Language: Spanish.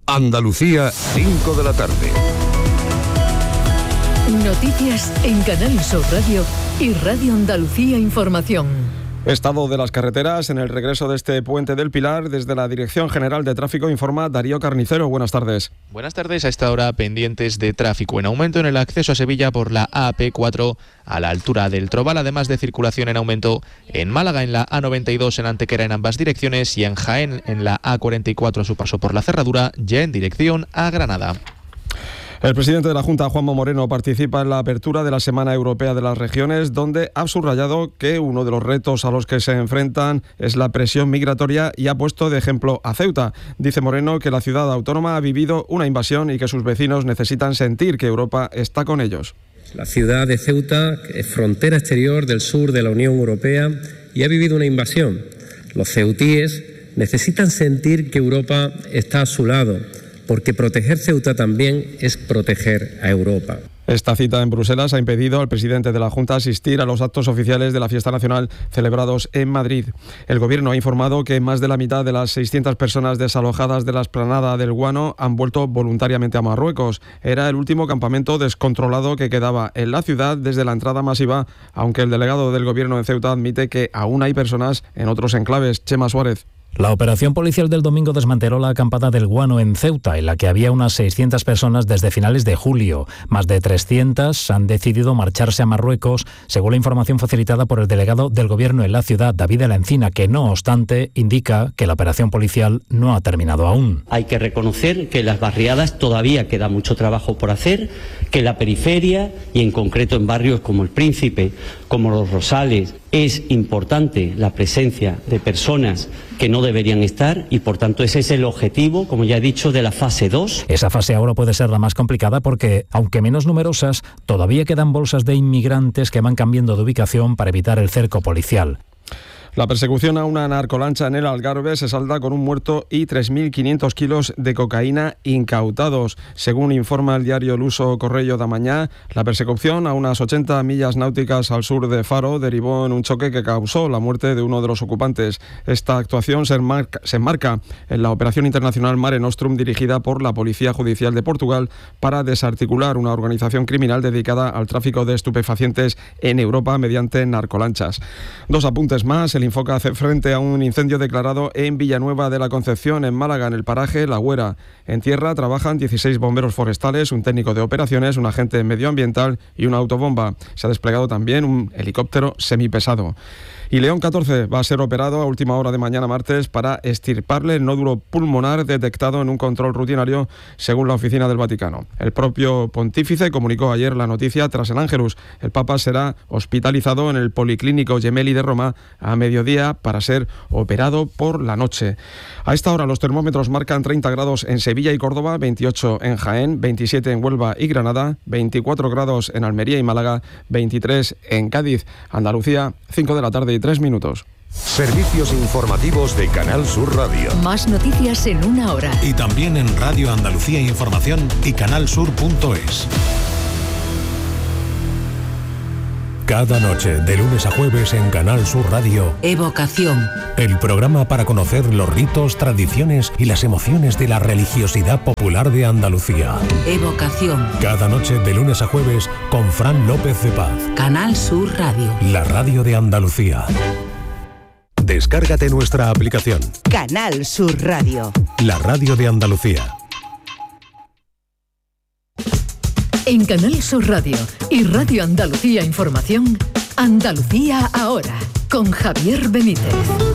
Andalucía, 5 de la tarde. Noticias en Canal Sur Radio y Radio Andalucía Información. Estado de las carreteras en el regreso de este puente del Pilar. Desde la Dirección General de Tráfico informa Darío Carnicero. Buenas tardes. Buenas tardes. A esta hora pendientes de tráfico en aumento en el acceso a Sevilla por la AP4 a la altura del Trobal, además de circulación en aumento en Málaga en la A92 en Antequera en ambas direcciones y en Jaén en la A44 a su paso por la Cerradura, ya en dirección a Granada. El presidente de la Junta, Juanma Moreno, participa en la apertura de la Semana Europea de las Regiones, donde ha subrayado que uno de los retos a los que se enfrentan es la presión migratoria y ha puesto de ejemplo a Ceuta. Dice Moreno que la ciudad autónoma ha vivido una invasión y que sus vecinos necesitan sentir que Europa está con ellos. La ciudad de Ceuta es frontera exterior del sur de la Unión Europea y ha vivido una invasión. Los ceutíes necesitan sentir que Europa está a su lado, porque proteger Ceuta también es proteger a Europa. Esta cita en Bruselas ha impedido al presidente de la Junta asistir a los actos oficiales de la fiesta nacional celebrados en Madrid. El Gobierno ha informado que más de la mitad de las 600 personas desalojadas de la explanada del Guano han vuelto voluntariamente a Marruecos. Era el último campamento descontrolado que quedaba en la ciudad desde la entrada masiva, aunque el delegado del Gobierno en Ceuta admite que aún hay personas en otros enclaves. Chema Suárez. La operación policial del domingo desmanteló la acampada del Guano en Ceuta, en la que había unas 600 personas desde finales de julio. Más de 300 han decidido marcharse a Marruecos, según la información facilitada por el delegado del Gobierno en la ciudad, David de la Encina, que no obstante indica que la operación policial no ha terminado aún. Hay que reconocer que en las barriadas todavía queda mucho trabajo por hacer, que en la periferia y en concreto en barrios como El Príncipe, como Los Rosales, es importante la presencia de personas que no deberían estar y por tanto ese es el objetivo, como ya he dicho, de la fase 2. Esa fase ahora puede ser la más complicada porque, aunque menos numerosas, todavía quedan bolsas de inmigrantes que van cambiando de ubicación para evitar el cerco policial. La persecución a una narcolancha en el Algarve se salda con un muerto y 3.500 kilos de cocaína incautados. Según informa el diario Luso Correio da Mañá, la persecución a unas 80 millas náuticas al sur de Faro derivó en un choque que causó la muerte de uno de los ocupantes. Esta actuación se enmarca en la operación internacional Mare Nostrum dirigida por la Policía Judicial de Portugal para desarticular una organización criminal dedicada al tráfico de estupefacientes en Europa mediante narcolanchas. Dos apuntes más. El Infoca hace frente a un incendio declarado en Villanueva de la Concepción, en Málaga, en el paraje La Güera. En tierra trabajan 16 bomberos forestales, un técnico de operaciones, un agente medioambiental y una autobomba. Se ha desplegado también un helicóptero semipesado. Y León XIV va a ser operado a última hora de mañana martes para extirparle el nódulo pulmonar detectado en un control rutinario, según la Oficina del Vaticano. El propio pontífice comunicó ayer la noticia tras el Ángelus. El Papa será hospitalizado en el Policlínico Gemelli de Roma a mediodía para ser operado por la noche. A esta hora los termómetros marcan 30 grados en Sevilla y Córdoba, 28 en Jaén, 27 en Huelva y Granada, 24 grados en Almería y Málaga, 23 en Cádiz. Andalucía, 5 de la tarde y 3 minutos. Servicios informativos de Canal Sur Radio. Más noticias en una hora. Y también en Radio Andalucía Información y canalsur.es. Cada noche, de lunes a jueves en Canal Sur Radio, Evocación. El programa para conocer los ritos, tradiciones y las emociones de la religiosidad popular de Andalucía. Evocación. Cada noche, de lunes a jueves, con Fran López de Paz. Canal Sur Radio. La radio de Andalucía. Descárgate nuestra aplicación. Canal Sur Radio. La radio de Andalucía. En Canal Sur Radio y Radio Andalucía Información, Andalucía ahora, con Javier Benítez.